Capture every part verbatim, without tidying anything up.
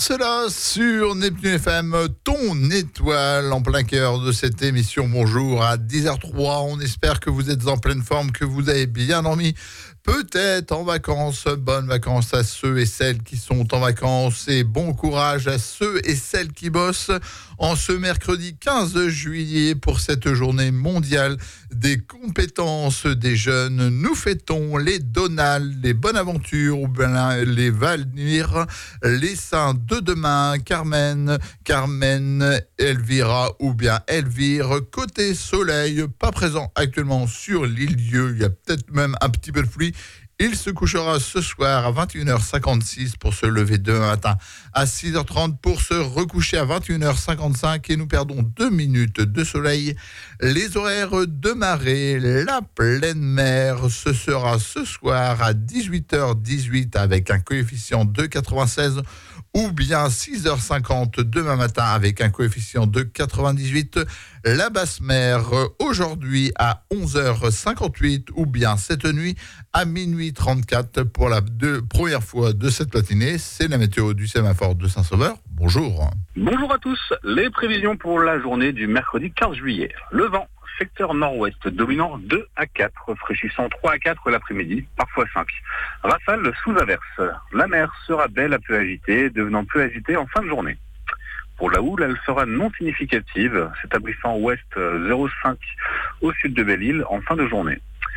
Marcella sur Neptune F M, ton étoile en plein cœur de cette émission. Bonjour à dix heures zéro trois. On espère que vous êtes en pleine forme, que vous avez bien dormi. Peut-être en vacances, bonnes vacances à ceux et celles qui sont en vacances et bon courage à ceux et celles qui bossent en ce mercredi quinze juillet pour cette journée mondiale des compétences des jeunes. Nous fêtons les Donald, les Bonaventures, ou bien les Valmir, les saints de demain, Carmen, Carmen, Elvira ou bien Elvire. Côté soleil, pas présent actuellement sur l'île Dieu, il y a peut-être même un petit peu de pluie. Il se couchera ce soir à vingt et une heures cinquante-six pour se lever demain matin à six heures trente pour se recoucher à vingt et une heures cinquante-cinq et nous perdons deux minutes de soleil. Les horaires de marée, la pleine mer, ce sera ce soir à dix-huit heures dix-huit avec un coefficient de quatre-vingt-seize ou bien six heures cinquante demain matin avec un coefficient de quatre-vingt-dix-huit. La basse mer aujourd'hui à onze heures cinquante-huit ou bien cette nuit à minuit trente-quatre pour la deux, première fois de cette matinée. C'est la météo du sémaphore de Saint-Sauveur. Bonjour. Bonjour à tous. Les prévisions pour la journée du mercredi quinze juillet. Le vent, secteur nord-ouest, dominant deux à quatre, fraîchissant trois à quatre l'après-midi, parfois cinq. Rafale sous averse. La mer sera belle à peu agitée, devenant peu agitée en fin de journée. Pour la houle, elle sera non significative, s'établissant ouest zéro virgule cinq au sud de Belle-Île en fin de journée.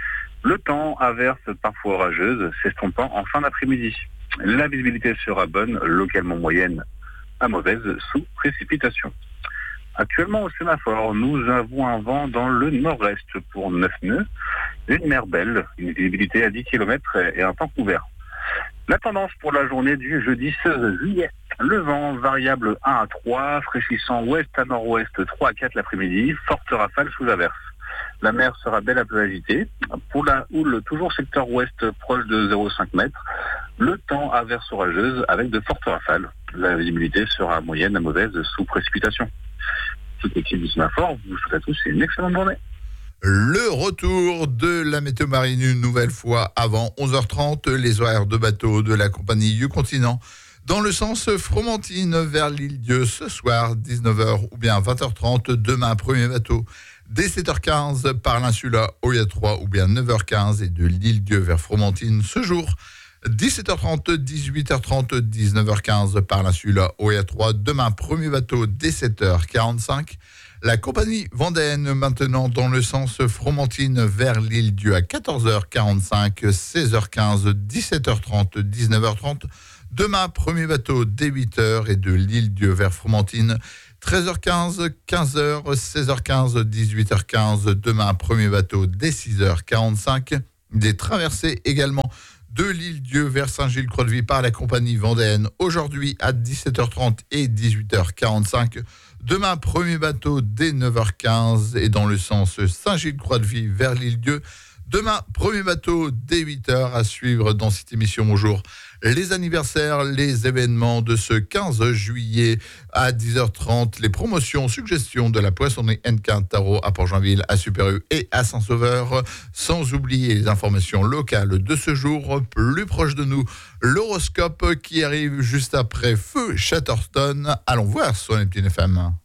Le temps, averse parfois orageuse, s'estompant en fin d'après-midi. La visibilité sera bonne, localement moyenne à mauvaise, sous précipitation. Actuellement au sémaphore, nous avons un vent dans le nord-est pour neuf nœuds, une mer belle, une visibilité à dix kilomètres et un temps couvert. La tendance pour la journée du jeudi seize juillet. Le vent variable un à trois, fraîchissant ouest à nord-ouest trois à quatre l'après-midi, forte rafale sous averse. La mer sera belle à peu agitée. Pour la houle, toujours secteur ouest proche de zéro virgule cinq mètres. Le temps averse orageuse avec de fortes rafales. La visibilité sera moyenne à mauvaise sous précipitation. Toute l'équipe du sémaphore vous souhaite à tous une excellente journée. Le retour de la météo marine une nouvelle fois avant onze heures trente, les horaires de bateau de la compagnie U-Continent dans le sens Fromentine vers l'île Dieu ce soir dix-neuf heures ou bien vingt heures trente, demain premier bateau dès sept heures quinze par l'Insula Oya trois ou bien neuf heures quinze et de l'île Dieu vers Fromentine ce jour dix-sept heures trente, dix-huit heures trente, dix-neuf heures quinze par l'Insula Oya trois, demain premier bateau dès sept heures quarante-cinq. La compagnie Vendéenne maintenant dans le sens Fromentine vers l'île Dieu à quatorze heures quarante-cinq, seize heures quinze, dix-sept heures trente, dix-neuf heures trente. Demain, premier bateau dès huit heures et de l'île Dieu vers Fromentine, treize heures quinze, quinze heures, seize heures quinze, dix-huit heures quinze. Demain, premier bateau dès six heures quarante-cinq. Des traversées également de l'île Dieu vers Saint-Gilles-Croix-de-Vie par la compagnie Vendéenne aujourd'hui à dix-sept heures trente et dix-huit heures quarante-cinq. Demain, premier bateau dès neuf heures quinze et dans le sens Saint-Gilles-Croix-de-Vie vers l'île Dieu. Demain, premier bateau dès huit heures à suivre dans cette émission. Bonjour. Les anniversaires, les événements de ce quinze juillet à dix heures trente, les promotions, suggestions de la poissonnerie Hennequin Tarot à Port-Joinville, à Super-U et à Saint-Sauveur, sans oublier les informations locales de ce jour, plus proche de nous, l'horoscope qui arrive juste après Feu Chatterton. Allons voir sur Neptune F M.